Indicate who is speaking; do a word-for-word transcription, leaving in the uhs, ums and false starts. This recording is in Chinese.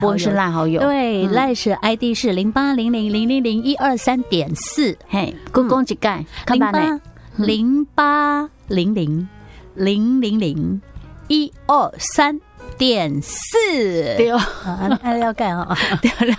Speaker 1: 不会是赖好友，
Speaker 2: 对，
Speaker 1: 嗯
Speaker 2: 赖是 I D 是零八零零零零零一二三点四，
Speaker 1: 嘿，公公几盖，看
Speaker 2: 零
Speaker 1: 吧呢
Speaker 2: 八，零八零零零零零一二三点四，
Speaker 1: 对哦，
Speaker 2: 啊，那要干啊，
Speaker 1: 对了，